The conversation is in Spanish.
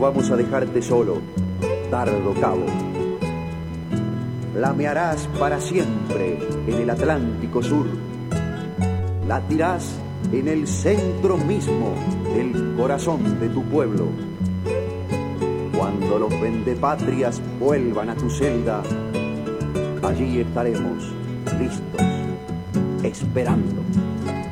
vamos a dejarte solo, Dardo Cabo. Flamearás para siempre en el Atlántico Sur. Latirás en el centro mismo del corazón de tu pueblo. Cuando los vendepatrias vuelvan a tu celda, allí estaremos listos, esperando.